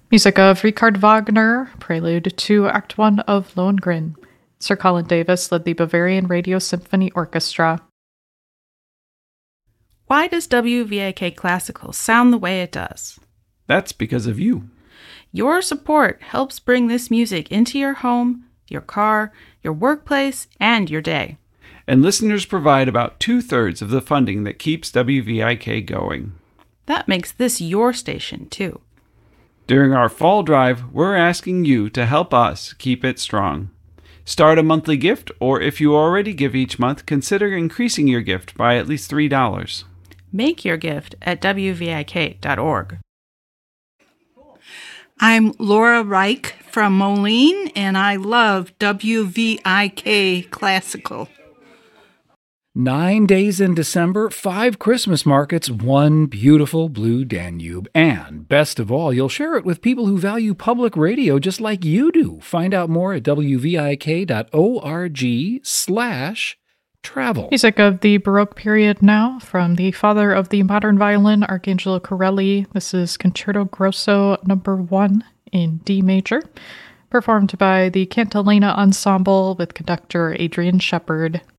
Music of Richard Wagner, prelude to Act 1 of Lohengrin. Sir Colin Davis led the Bavarian Radio Symphony Orchestra. Why does WVIK Classical sound the way it does? That's because of you. Your support helps bring this music into your home, your car, your workplace, and your day. And listeners provide about 2/3 of the funding that keeps WVIK going. That makes this your station, too. During our fall drive, we're asking you to help us keep it strong. Start a monthly gift, or if you already give each month, consider increasing your gift by at least $3. Make your gift at WVIK.org. I'm Laura Reich from Moline, and I love WVIK Classical. 9 days in December, 5 Christmas markets, 1 beautiful blue Danube. And best of all, you'll share it with people who value public radio just like you do. Find out more at wvik.org/travel. Music of the Baroque period now from the father of the modern violin, Arcangelo Corelli. This is Concerto Grosso No. 1 in D major, performed by the Cantilena Ensemble with conductor Adrian Shepard.